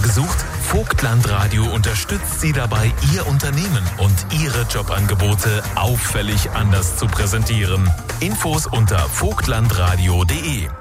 gesucht? Vogtland Radio unterstützt Sie dabei, Ihr Unternehmen und Ihre Jobangebote auffällig anders zu präsentieren. Infos unter vogtlandradio.de.